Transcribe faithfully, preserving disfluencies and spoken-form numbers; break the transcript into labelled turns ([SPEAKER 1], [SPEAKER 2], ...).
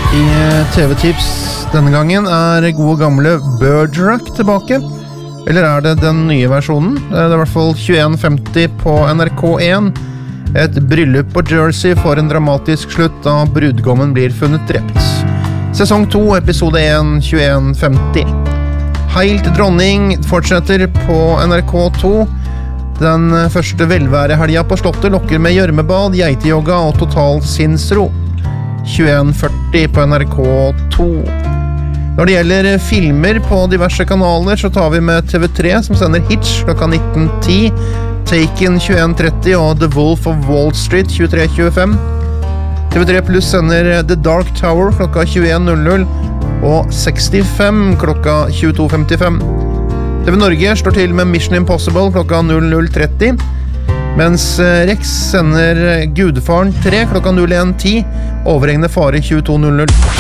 [SPEAKER 1] I T V-tips denne gangen er gode gamle Bergerac tilbake. Eller er det den nye versjonen? Det er i hvert fall tjueen femti på N R K én. Et bryllup på Jersey får en dramatisk slutt da brudgommen blir funnet drept. Sesong to, episode én, tjueen femti. Heilt dronning fortsetter på N R K to. Den første velværehelga på slottet lokker med gjørmebad, geiteyoga og total sinnsro. tjueen førti på N R K to. Når det gjelder filmer på diverse kanaler, så tar vi med T V tre som sender Hitch klokka nitten ti, Taken tjueen tretti og The Wolf of Wall Street tjuetre tjuefem. T V tre Plus sender The Dark Tower klokka tjueen null null og sekstifem klokka tjueto femtifem. T V Norge står til med Mission Impossible klokka null null tretti, mens Rex sender Gudfaren tre klokka null én ti, overhengende fare tjueto null null.